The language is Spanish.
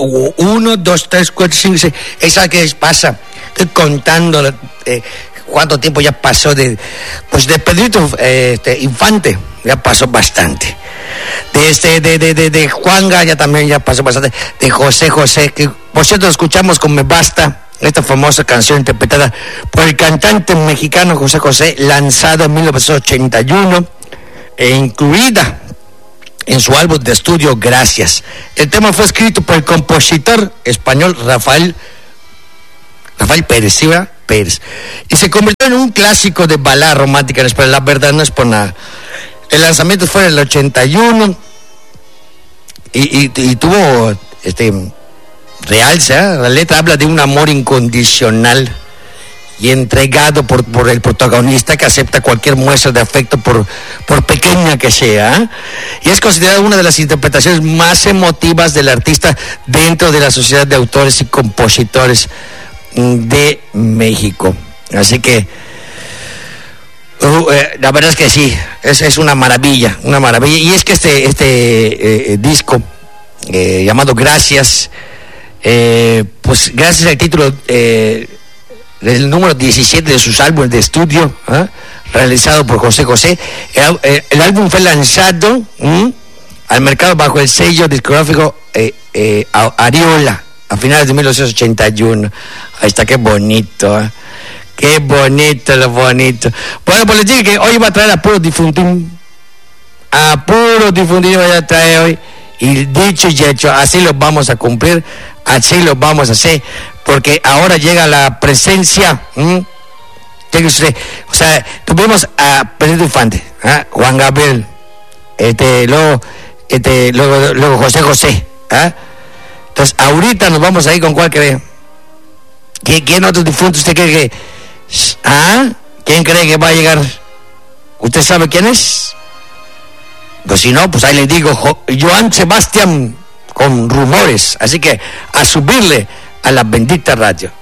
1, 2, 3, 4, 5, 6. Esa que pasa. Estoy contando cuánto tiempo ya pasó de Pedrito Infante. Ya pasó bastante. De Juanga ya también ya pasó bastante. De José, que por cierto escuchamos con Me Basta, esta famosa canción interpretada por el cantante mexicano José, lanzada en 1981 e incluida en su álbum de estudio Gracias. El tema fue escrito por el compositor español Rafael Pérez, ¿sí, verdad? Pérez. Y se convirtió en un clásico de balada romántica en español. La verdad no es por nada. El lanzamiento fue en el 81 y tuvo realce. La letra habla de un amor incondicional y entregado por el protagonista, que acepta cualquier muestra de afecto por pequeña que sea, y es considerada una de las interpretaciones más emotivas del artista dentro de la Sociedad de Autores y Compositores de México. Así que la verdad es que sí, es una maravilla, y es que este disco llamado Gracias, pues gracias al título del número 17 de sus álbumes de estudio, realizado por José, el álbum fue lanzado al mercado bajo el sello discográfico Ariola a finales de 1981. Ahí está, qué bonito, qué bonito, lo bonito. Bueno, pues les dije que hoy va a traer a puro difuntín voy a traer hoy, y dicho y hecho, así lo vamos a cumplir, así lo vamos a hacer, porque ahora llega la presencia, o sea, tuvimos a Pedrito Infante, Juan Gabriel, luego José, entonces ahorita nos vamos a ir con cuál cree. ¿Quién otro difunto usted cree que? ¿Quién cree que va a llegar? ¿Usted sabe quién es? Pues si no, pues ahí les digo, Joan Sebastián con Rumores. Así que a subirle a la bendita radio.